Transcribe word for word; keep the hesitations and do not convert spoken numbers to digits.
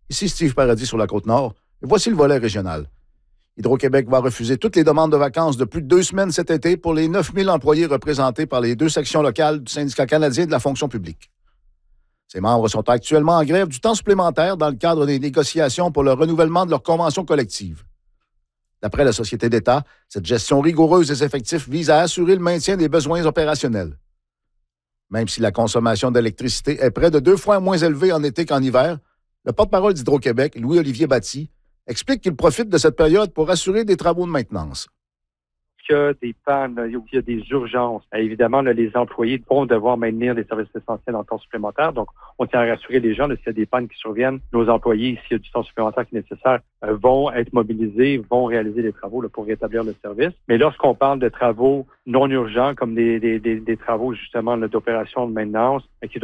Ici Steve Paradis sur la Côte-Nord. Et voici le volet régional. Hydro-Québec va refuser toutes les demandes de vacances de plus de deux semaines cet été pour les neuf mille employés représentés par les deux sections locales du syndicat canadien de la fonction publique. Ces membres sont actuellement en grève du temps supplémentaire dans le cadre des négociations pour le renouvellement de leur convention collective. D'après la Société d'État, cette gestion rigoureuse des effectifs vise à assurer le maintien des besoins opérationnels. Même si la consommation d'électricité est près de deux fois moins élevée en été qu'en hiver, le porte-parole d'Hydro-Québec, Louis-Olivier Batty, explique qu'il profite de cette période pour assurer des travaux de maintenance. Qu'il y a des pannes, il y a des urgences. Évidemment, là, les employés vont devoir maintenir des services essentiels en temps supplémentaire. Donc, on tient à rassurer les gens là, s'il y a des pannes qui surviennent. Nos employés, s'il y a du temps supplémentaire qui est nécessaire, euh, vont être mobilisés, vont réaliser les travaux là, pour rétablir le service. Mais lorsqu'on parle de travaux non urgents, comme des, des, des, des travaux justement là, d'opération de maintenance, qui